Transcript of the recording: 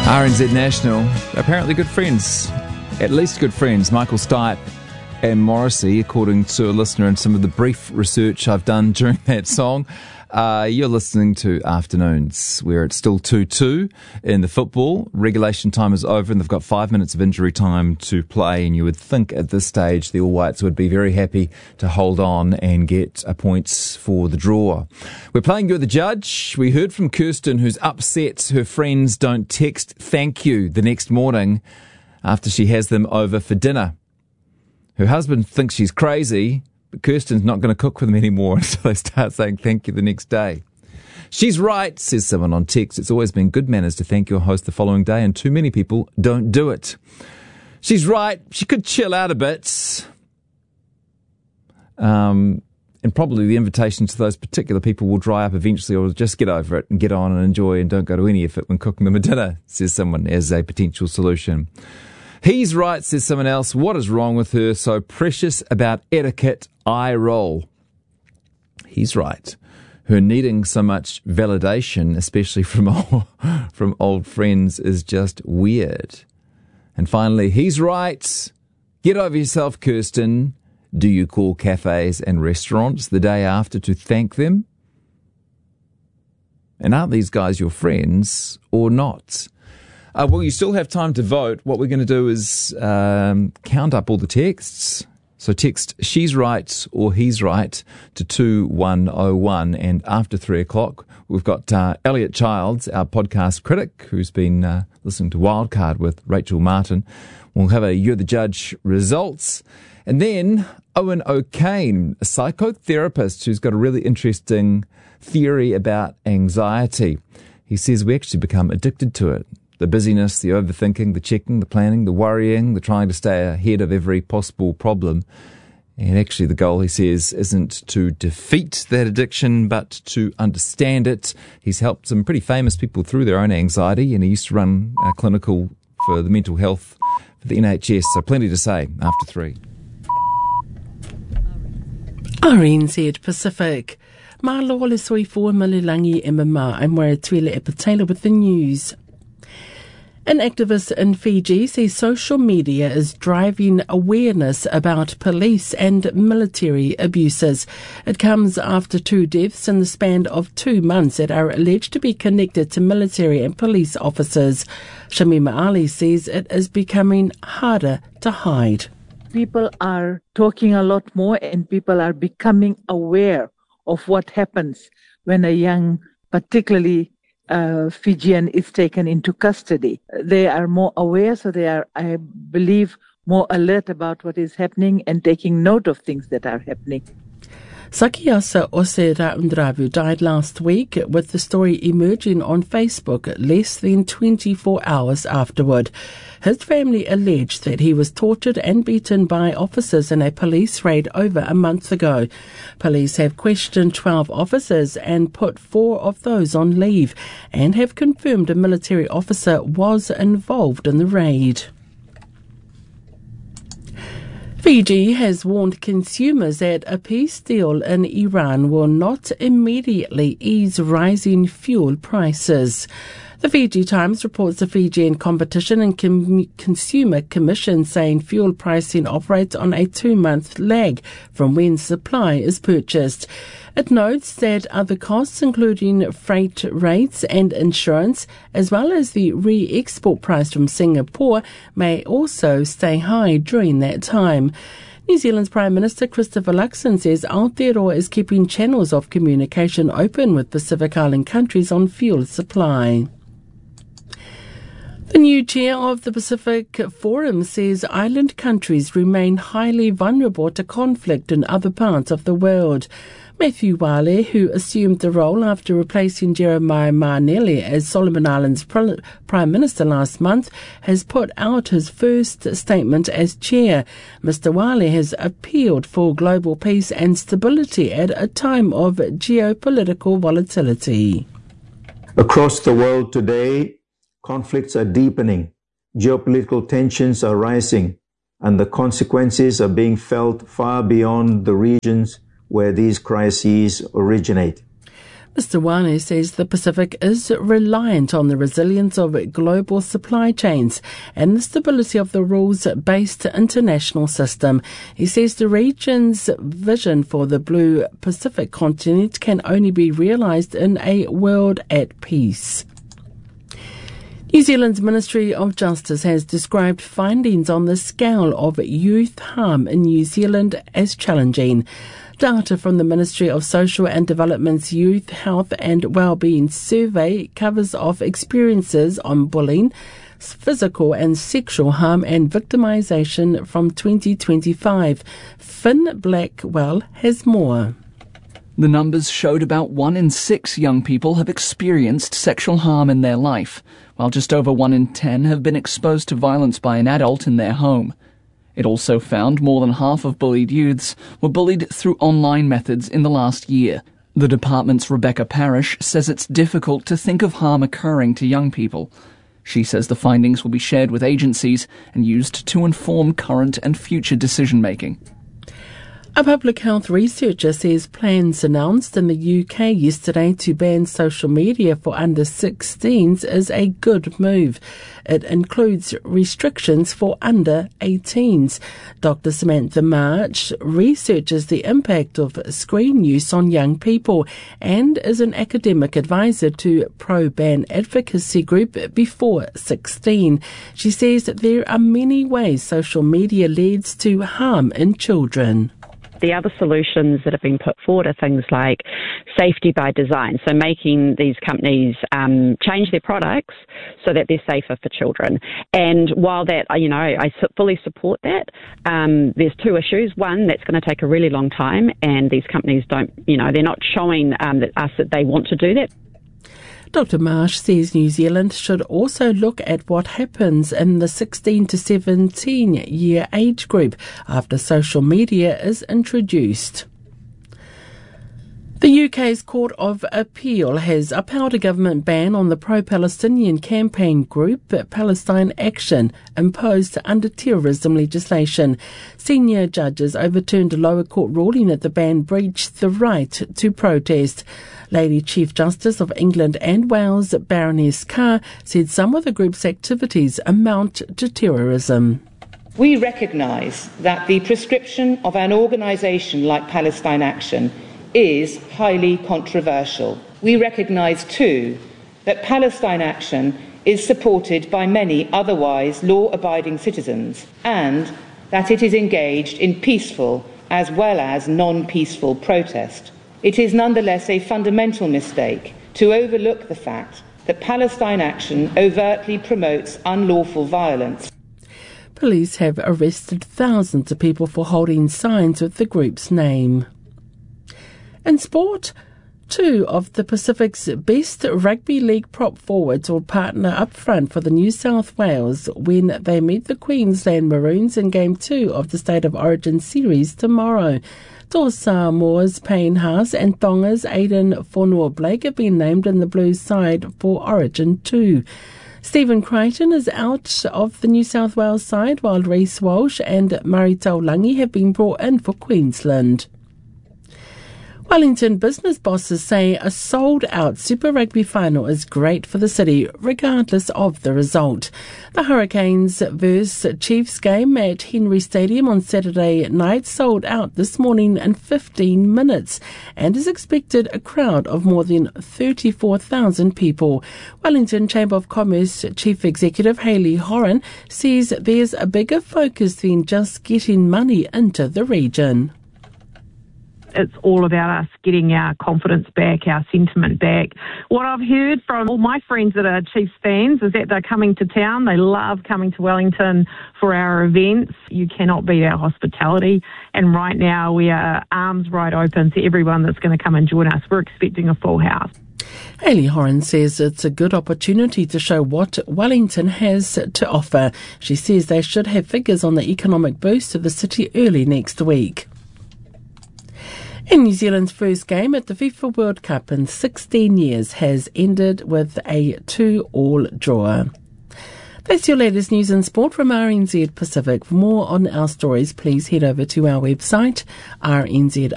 RNZ National, apparently good friends, at least good friends, Michael Stipe and Morrissey, according to a listener and some of the brief research I've done during that song. You're listening to Afternoons, where it's still 2-2 in the football. Regulation time is over and they've got 5 minutes of injury time to play, and you would think at this stage the All Whites would be very happy to hold on and get points for the draw. We're playing You're the Judge. We heard from Kirsten, who's upset her friends don't text thank you the next morning after she has them over for dinner. Her husband thinks she's crazy, but Kirsten's not going to cook for them anymore until they start saying thank you the next day. She's right, says someone on text. It's always been good manners to thank your host the following day, and too many people don't do it. She's right. She could chill out a bit. And probably the invitation to those particular people will dry up eventually, or just get over it and get on and enjoy and don't go to any effort when cooking them a dinner, says someone, as a potential solution. He's right, says someone else. What is wrong with her? So precious about etiquette, eye roll. He's right. Her needing so much validation, especially from old friends, is just weird. And finally, he's right. Get over yourself, Kirsten. Do you call cafes and restaurants the day after to thank them? And aren't these guys your friends or not? Well, you still have time to vote. What we're going to do is count up all the texts. So text she's right or he's right to 2101. And after 3 o'clock, we've got Elliot Childs, our podcast critic, who's been listening to Wildcard with Rachel Martin. We'll have a You're the Judge results. And then Owen O'Kane, a psychotherapist who's got a really interesting theory about anxiety. He says we actually become addicted to it. The busyness, the overthinking, the checking, the planning, the worrying, the trying to stay ahead of every possible problem. And actually the goal, he says, isn't to defeat that addiction, but to understand it. He's helped some pretty famous people through their own anxiety, and he used to run a clinical for the mental health for the NHS. So plenty to say after 3. RNZ Pacific. Malo le soifo malilangi MMA. I'm where Twila Epatela with the news. An activist in Fiji says social media is driving awareness about police and military abuses. It comes after 2 deaths in the span of 2 months that are alleged to be connected to military and police officers. Shamima Ali says it is becoming harder to hide. People are talking a lot more, and people are becoming aware of what happens when a young, particularly Fijian, is taken into custody. They are more aware, so they are, I believe, more alert about what is happening and taking note of things that are happening. Sakiasa Ose Raundravu died last week, with the story emerging on Facebook less than 24 hours afterward. His family alleged that he was tortured and beaten by officers in a police raid over a month ago. Police have questioned 12 officers and put 4 of those on leave, and have confirmed a military officer was involved in the raid. Fiji has warned consumers that a peace deal in Iran will not immediately ease rising fuel prices. The Fiji Times reports the Fijian Competition and Consumer Commission saying fuel pricing operates on a 2-month lag from when supply is purchased. It notes that other costs, including freight rates and insurance, as well as the re-export price from Singapore, may also stay high during that time. New Zealand's Prime Minister Christopher Luxon says Aotearoa is keeping channels of communication open with Pacific Island countries on fuel supply. The new chair of the Pacific Forum says island countries remain highly vulnerable to conflict in other parts of the world. Matthew Wale, who assumed the role after replacing Jeremiah Manele as Solomon Islands Prime Minister last month, has put out his first statement as chair. Mr. Wale has appealed for global peace and stability at a time of geopolitical volatility. Across the world today, conflicts are deepening, geopolitical tensions are rising, and the consequences are being felt far beyond the regions where these crises originate. Mr. Wane says the Pacific is reliant on the resilience of global supply chains and the stability of the rules-based international system. He says the region's vision for the blue Pacific continent can only be realised in a world at peace. New Zealand's Ministry of Justice has described findings on the scale of youth harm in New Zealand as challenging. Data from the Ministry of Social and Development's Youth, Health and Wellbeing survey covers off experiences on bullying, physical and sexual harm and victimisation from 2025. Finn Blackwell has more. The numbers showed about 1 in 6 young people have experienced sexual harm in their life, while just over 1 in 10 have been exposed to violence by an adult in their home. It also found more than half of bullied youths were bullied through online methods in the last year. The department's Rebecca Parrish says it's difficult to think of harm occurring to young people. She says the findings will be shared with agencies and used to inform current and future decision-making. A public health researcher says plans announced in the UK yesterday to ban social media for under 16s is a good move. It includes restrictions for under 18s. Dr. Samantha March researches the impact of screen use on young people and is an academic advisor to pro-ban advocacy group Before 16. She says that there are many ways social media leads to harm in children. The other solutions that have been put forward are things like safety by design, so making these companies change their products so that they're safer for children. And while that, I fully support that, there's 2 issues. One, that's going to take a really long time, and these companies don't, they're not showing us that they want to do that. Dr. Marsh says New Zealand should also look at what happens in the 16 to 17-year age group after social media is introduced. The UK's Court of Appeal has upheld a government ban on the pro-Palestinian campaign group Palestine Action imposed under terrorism legislation. Senior judges overturned a lower court ruling that the ban breached the right to protest. Lady Chief Justice of England and Wales, Baroness Carr, said some of the group's activities amount to terrorism. We recognise that the prescription of an organisation like Palestine Action is highly controversial. We recognise too that Palestine Action is supported by many otherwise law-abiding citizens and that it is engaged in peaceful as well as non-peaceful protest. It is nonetheless a fundamental mistake to overlook the fact that Palestine Action overtly promotes unlawful violence. Police have arrested thousands of people for holding signs with the group's name. In sport, 2 of the Pacific's best rugby league prop forwards will partner up front for the New South Wales when they meet the Queensland Maroons in Game 2 of the State of Origin series tomorrow. Samoa's Payne Haas and Tonga's Aidan Fonua-Blake have been named in the Blues side for Origin 2. Stephen Crichton is out of the New South Wales side, while Reece Walsh and Murray Taulagi have been brought in for Queensland. Wellington business bosses say a sold-out Super Rugby final is great for the city, regardless of the result. The Hurricanes vs Chiefs game at Henry Stadium on Saturday night sold out this morning in 15 minutes and is expected a crowd of more than 34,000 people. Wellington Chamber of Commerce Chief Executive Hayley Horan says there's a bigger focus than just getting money into the region. It's all about us getting our confidence back, our sentiment back. What I've heard from all my friends that are Chiefs fans is that they're coming to town. They love coming to Wellington for our events. You cannot beat our hospitality. And right now we are arms wide open to everyone that's going to come and join us. We're expecting a full house. Hayley Horan says it's a good opportunity to show what Wellington has to offer. She says they should have figures on the economic boost of the city early next week. And New Zealand's first game at the FIFA World Cup in 16 years has ended with a 2-2 draw. That's your latest news and sport from RNZ Pacific. For more on our stories, please head over to our website, rnz.co.nz.